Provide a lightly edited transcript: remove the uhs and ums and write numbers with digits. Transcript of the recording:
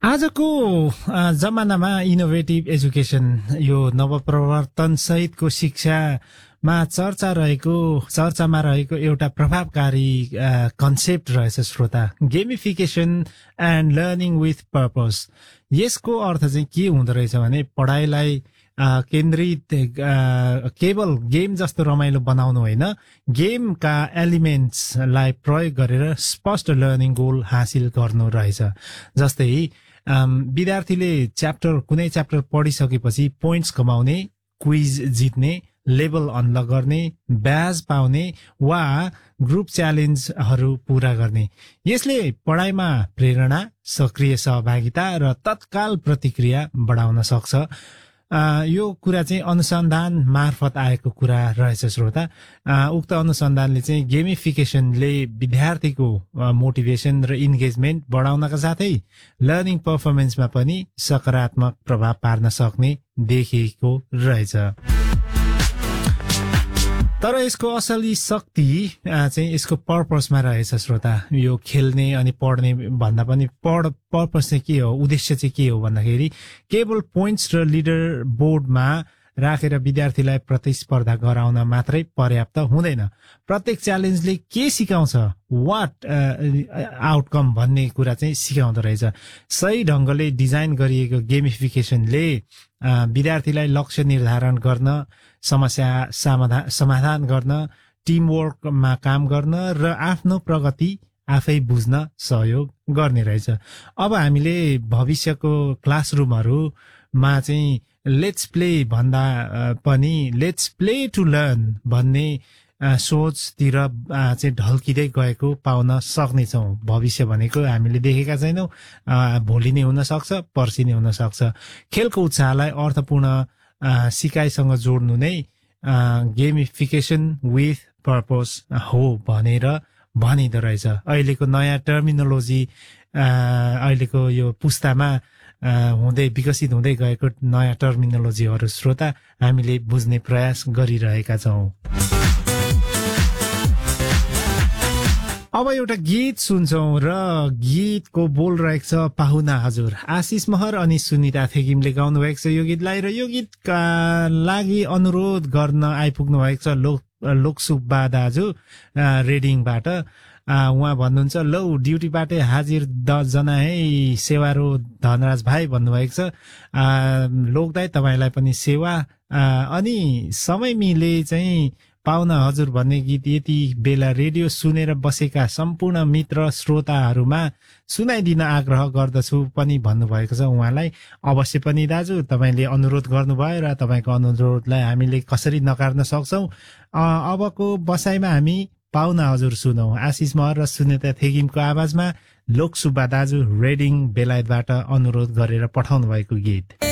आजको जमानामा innovative education यो नवप्रवर्तन सहितको शिक्षामा चर्चामा रहेको एउटा प्रभावकारी कन्सेप्ट रहेछ श्रोता, गेमिफिकेसन एन्ड लर्निङ विथ पर्पस। यसको अर्थ चाहिँ के हुँदो रहेछ भने पढाइलाई केन्द्रित केवल गेम जस्तो रमाइलो बनाउनु होइन, गेमका एलिमेन्ट्सलाई प्रयोग गरेर स्पष्ट लर्निङ गोल हासिल गर्नु रहेछ। जस्तै विद्यार्थीले कुनै च्याप्टर पढिसकेपछि पोइन्ट्स कमाउने, क्विज जित्ने, लेभल अनलक गर्ने, ब्याज पाउने वा ग्रुप च्यालेन्जहरू पूरा गर्ने। यसले पढाइमा प्रेरणा, सक्रिय सहभागिता र तत्काल प्रतिक्रिया बढाउन सक्छ। यो कुरा चाहिँ अनुसन्धान मार्फत आएको कुरा रहेछ श्रोता। उक्त अनुसन्धानले चाहिँ गेमिफिकेसनले विद्यार्थीको मोटिभेसन र इन्गेजमेन्ट बढाउनका साथै लर्निङ पर्फर्मेन्समा पनि सकारात्मक प्रभाव पार्न सक्ने देखिएको रहेछ। तर यसको असली शक्ति चाहिँ यसको पर्पसमा रहेछ श्रोता। यो खेल्ने अनि पढ्ने भन्दा पनि पर्पस चाहिँ के हो, उद्देश्य चाहिँ के हो भन्दाखेरि केवल पोइन्ट्स र लिडर बोर्डमा राखेर विद्यार्थीलाई प्रतिस्पर्धा गराउन मात्रै पर्याप्त हुँदैन। प्रत्येक च्यालेन्जले के सिकाउँछ, वाट आउटकम भन्ने कुरा चाहिँ सिकाउँदो रहेछ। सही ढङ्गले डिजाइन गरिएको गेमिफिकेसनले विद्यार्थीलाई लक्ष्य निर्धारण गर्न, समस्या समाधान गर्न, टिमवर्कमा काम गर्न र आफ्नो प्रगति आफै बुझ्न सहयोग गर्ने रहेछ। अब हामीले भविष्यको क्लासरुमहरूमा चाहिँ लेट्स प्ले भन्दा पनि लेट्स प्ले टु लर्न भन्ने सोचतिर चाहिँ ढल्किँदै गएको पाउन सक्नेछौँ। भविष्य भनेको हामीले देखेका छैनौँ, भोलि नै हुन सक्छ, पर्सि नै हुन सक्छ। खेलको उत्साहलाई अर्थपूर्ण सिकाइसँग जोड्नु नै गेमिफिकेसन विथ पर्पस हो भनेर भनिँदो रहेछ। अहिलेको नयाँ टर्मिनोलोजी, अहिलेको यो पुस्तामा विकसित हुँदै गएको नयाँ टर्मिनोलोजीहरू श्रोता हामीले बुझ्ने प्रयास गरिरहेका छौँ। अब एउटा गीत सुन्छौं र गीतको बोल रहेको छ पाहुना हजुर आशिष महर अनि सुनिता थेगिमले गाउनु भएको छ यो गीतलाई। र यो गीतका लागि अनुरोध गर्न आइपुग्नु भएको छ लोकसुब्बा दाजु रेडिङबाट। उहाँ भन्नुहुन्छ, लौ ड्युटीबाटै हाजिर 10 जना है सेवारो धनराज भाइ भन्नुभएको छ। लोकदाई तपाईँलाई पनि सेवा। अनि समय मिले चाहिँ पाहुना हजुर भन्ने गीत यति बेला रेडियो सुनेर बसेका सम्पूर्ण मित्र श्रोताहरूमा सुनाइदिन आग्रह गर्दछु पनि भन्नुभएको छ उहाँलाई। अवश्य पनि दाजु तपाईँले अनुरोध गर्नुभयो र तपाईँको अनुरोधलाई हामीले कसरी नकार्न सक्छौँ। अबको बसाइमा हामी पाहुना हजुर सुनौ। आशिष महर र सुनिता थेगिमको आवाजमा लोकसुब्बा दाजु रेडिङ बेलायतबाट अनुरोध गरेर पठाउनु भएको गीत।